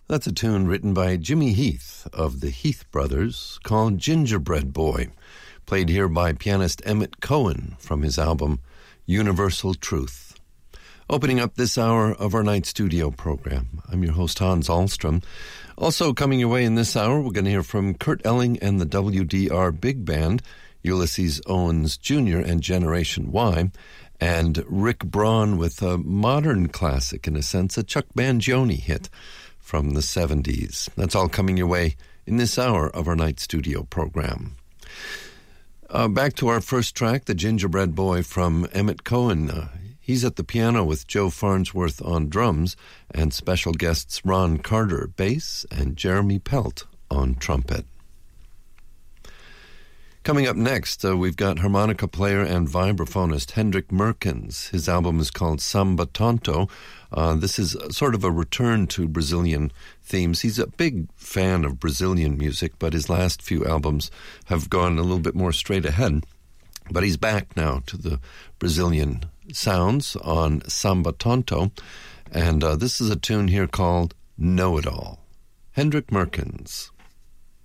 That's a tune written by Jimmy Heath of the Heath Brothers called Gingerbread Boy, played here by pianist Emmett Cohen from his album Universal Truth. Opening up this hour of our night studio program, I'm your host Hans Ahlstrom. Also coming your way in this hour, we're going to hear from Kurt Elling and the WDR Big Band, Ulysses Owens Jr. and Generation Y, and Rick Braun with a modern classic, in a sense, a Chuck Mangione hit from the 70s. That's all coming your way in this hour of our night studio program. Back to our first track, The Gingerbread Boy from Emmett Cohen. He's at the piano with Joe Farnsworth on drums and special guests Ron Carter, bass, and Jeremy Pelt on trumpet. Coming up next, we've got harmonica player and vibraphonist Hendrik Merkens. His album is called Samba Tonto. This is sort of a return to Brazilian themes. He's a big fan of Brazilian music, but his last few albums have gone a little bit more straight ahead. But he's back now to the Brazilian sounds on Samba Tonto. And this is a tune here called Know It All. Hendrik Merkens.